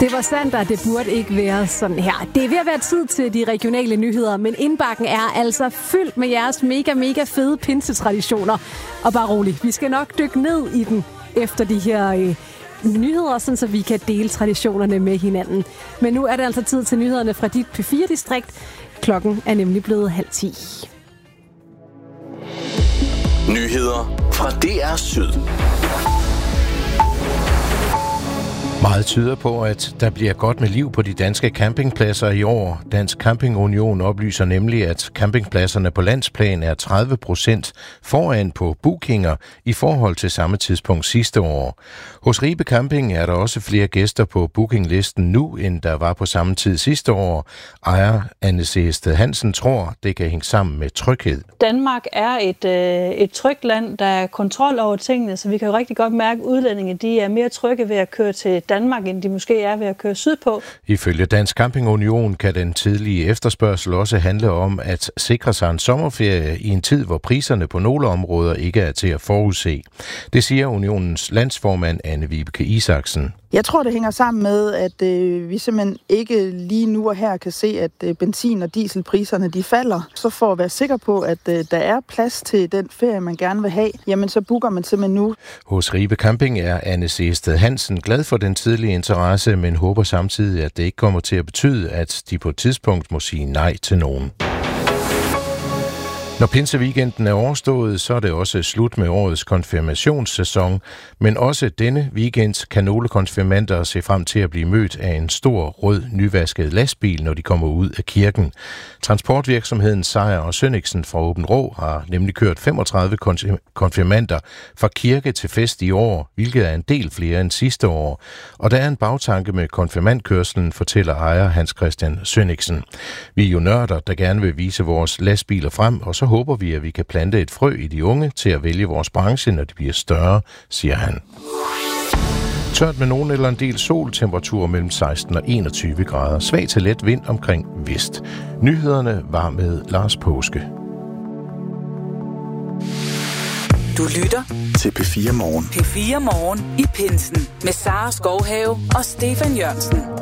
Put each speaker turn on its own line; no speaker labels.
Det var sandt, og det burde ikke være sådan her. Det er ved at være tid til de regionale nyheder, men indbakken er altså fyldt med jeres mega fede pinsetraditioner. Og bare rolig, vi skal nok dykke ned i den efter de her nyheder, sådan så vi kan dele traditionerne med hinanden. Men nu er det altså tid til nyhederne fra dit P4-distrikt. Klokken er nemlig blevet 9:30.
Nyheder fra DR Syd.
Meget tyder på, at der bliver godt med liv på de danske campingpladser i år. Dansk Camping Union oplyser nemlig, at campingpladserne på landsplan er 30% foran på bookinger i forhold til samme tidspunkt sidste år. Hos Ribe Camping er der også flere gæster på bookinglisten nu, end der var på samme tid sidste år. Ejer Anne Seested Hansen tror, det kan hænge sammen med tryghed.
Danmark er et trygt land, der er kontrol over tingene, så vi kan jo rigtig godt mærke, at udlændinge de er mere trygge ved at køre til Danmark, end de måske er ved at køre sydpå. Ifølge Dansk Camping Union kan den tidlige efterspørgsel også handle om at sikre sig en sommerferie i en tid, hvor priserne på nogle områder ikke er til at forudse. Det siger unionens landsformand Anne-Vibeke Isaksen.
Jeg tror, det hænger sammen med, at vi simpelthen ikke lige nu og her kan se, at benzin- og dieselpriserne de falder. Så for at være sikker på, at der er plads til den ferie, man gerne vil have, jamen så booker man simpelthen nu.
Hos Ribe Camping er Anne Seested Hansen glad for den tidlige interesse, men håber samtidig, at det ikke kommer til at betyde, at de på et tidspunkt må sige nej til nogen. Når pinseweekenden er overstået, så er det også slut med årets konfirmationssæson, men også denne weekends kan nogle konfirmander se frem til at blive mødt af en stor, rød, nyvasket lastbil, når de kommer ud af kirken. Transportvirksomheden Sejer og Sønnigsen fra Åben Rå har nemlig kørt 35 konfirmander fra kirke til fest i år, hvilket er en del flere end sidste år. Og der er en bagtanke med konfirmandkørslen, fortæller ejer Hans Christian Sønnigsen. Vi er jo nørder, der gerne vil vise vores lastbiler frem, og så håber vi, at vi kan plante et frø i de unge til at vælge vores branche, når de bliver større, siger han. Tørt med nogen eller en del sol, temperatur mellem 16 og 21 grader. Svag til let vind omkring vest. Nyhederne var med Lars Påske.
Du lytter
til P4 Morgen.
P4 Morgen i pinsen med Sara Skovhave og Stefan Jørgensen.